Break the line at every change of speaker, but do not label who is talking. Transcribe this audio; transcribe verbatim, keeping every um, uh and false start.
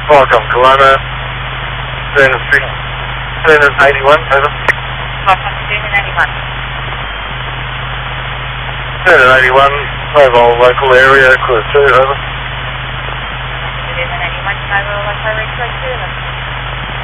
Welcome, Kelowna. Standard three, Standard eighty-one, over.
Welcome to Standard eighty-one.
Standard eighty-one, mobile local area, clear two, over.
Standard eighty-one, mobile local area, clear two, over.